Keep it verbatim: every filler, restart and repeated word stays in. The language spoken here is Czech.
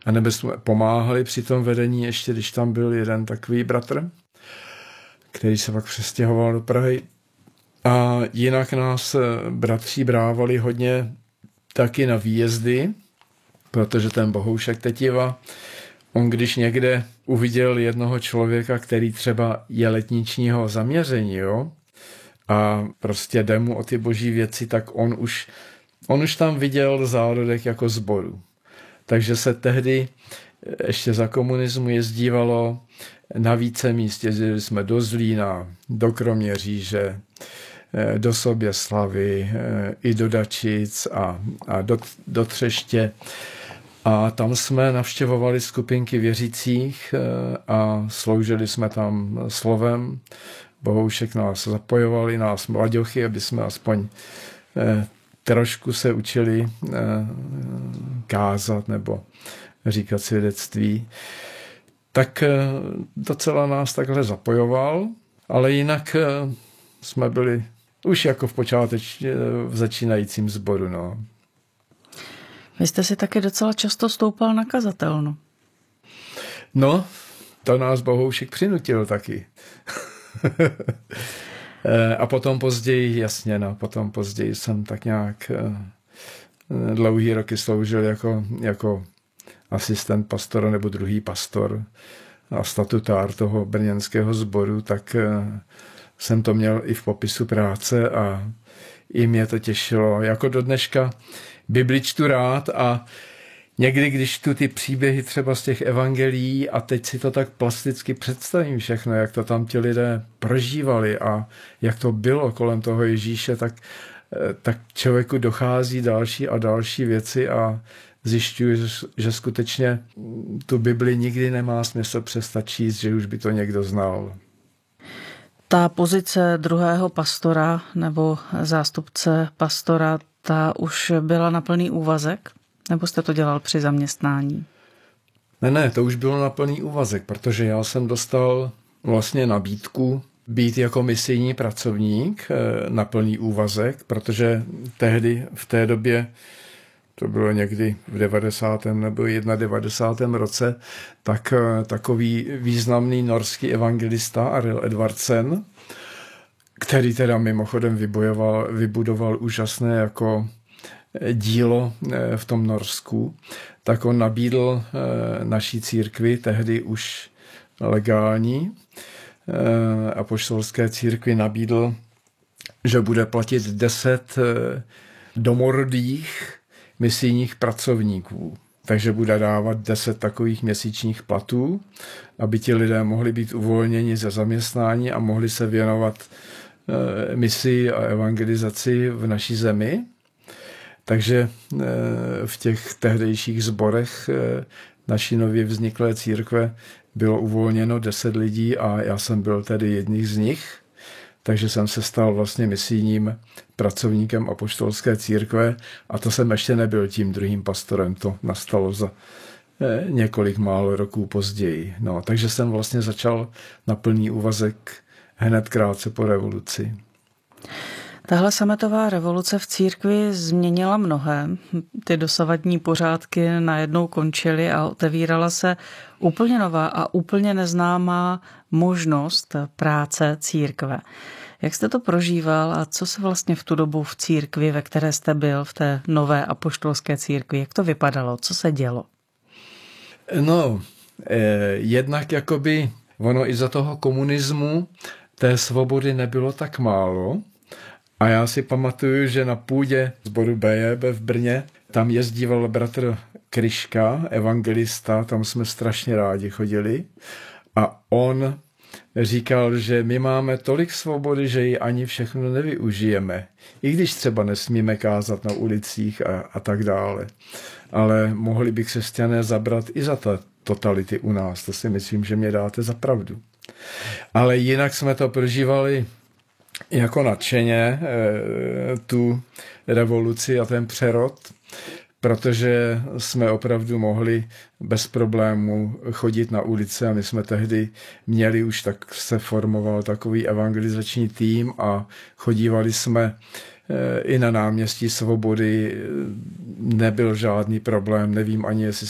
A nebo jsme pomáhali při tom vedení, ještě když tam byl jeden takový bratr, který se pak přestěhoval do Prahy. A jinak nás bratři brávali hodně taky na výjezdy, protože ten Bohoušek Tetiva, on když někde uviděl jednoho člověka, který třeba je letničního zaměření, jo, a prostě jde mu o ty boží věci, tak on už, on už tam viděl zárodek jako sboru. Takže se tehdy ještě za komunismu jezdívalo na více míst. Jezdili jsme do Zlína, do Kroměříže, do Soběslavy, i do Dačic a, a do, do Třeště. A tam jsme navštěvovali skupinky věřících a sloužili jsme tam slovem. Bohoušek nás zapojovali, nás mladěchy, aby jsme aspoň trošku se učili kázat nebo říkat svědectví. Tak docela nás takhle zapojoval, ale jinak jsme byli už jako v počáteč v začínajícím sboru. No. Vy jste si taky docela často stoupal na kazatelnu. No, to nás Bohoušek přinutil taky. A potom později, jasně, no, potom později jsem tak nějak dlouhý roky sloužil jako, jako asistent pastora nebo druhý pastor a statutár toho brněnského sboru, tak jsem to měl i v popisu práce a i mě to těšilo. Jako do dneška Bibli čtu rád a někdy, když tu ty příběhy třeba z těch evangelií a teď si to tak plasticky představím všechno, jak to tam ti lidé prožívali a jak to bylo kolem toho Ježíše, tak, tak člověku dochází další a další věci a zjišťuji, že skutečně tu Bibli nikdy nemá smysl přestat číst, že už by to někdo znal. Ta pozice druhého pastora nebo zástupce pastora, ta už byla na plný úvazek? Nebo jste to dělal při zaměstnání? Ne, ne, to už bylo na plný úvazek, protože já jsem dostal vlastně nabídku být jako misijní pracovník na plný úvazek, protože tehdy v té době, to bylo někdy v devadesátém nebo devadesátém prvním roce, tak takový významný norský evangelista Arild Edvardsen, který teda mimochodem vybojoval, vybudoval úžasné jako dílo v tom Norsku, tak on nabídl naší církvi, tehdy už legální, apoštolské církvi nabídl, že bude platit deset domorodých misijních pracovníků. Takže bude dávat deset takových měsíčních platů, aby ti lidé mohli být uvolněni ze zaměstnání a mohli se věnovat misi a evangelizaci v naší zemi. Takže v těch tehdejších sborech naší nově vzniklé církve bylo uvolněno deset lidí a já jsem byl tedy jedním z nich. Takže jsem se stal vlastně misijním pracovníkem apoštolské církve a to jsem ještě nebyl tím druhým pastorem, to nastalo za několik málo roků později. No, takže jsem vlastně začal na plný úvazek hned krátce po revoluci. Tahle sametová revoluce v církvi změnila mnohé. Ty dosavadní pořádky najednou končily a otevírala se úplně nová a úplně neznámá možnost práce církve. Jak jste to prožíval a co se vlastně v tu dobu v církvi, ve které jste byl, v té nové apoštolské církvi, jak to vypadalo, co se dělo? No, eh, jednak jakoby ono i za toho komunismu té svobody nebylo tak málo. A já si pamatuju, že na půdě sboru B J B v Brně, tam jezdíval bratr Kryška, evangelista, tam jsme strašně rádi chodili. A on říkal, že my máme tolik svobody, že ji ani všechno nevyužijeme. I když třeba nesmíme kázat na ulicích a, a tak dále. Ale mohli by křesťané zabrat i za ta totality u nás. To si myslím, že mě dáte za pravdu. Ale jinak jsme to prožívali jako nadšeně, tu revoluci a ten přerod, protože jsme opravdu mohli bez problémů chodit na ulice a my jsme tehdy měli už, tak se formoval takový evangelizační tým a chodívali jsme i na náměstí Svobody, nebyl žádný problém, nevím ani, jestli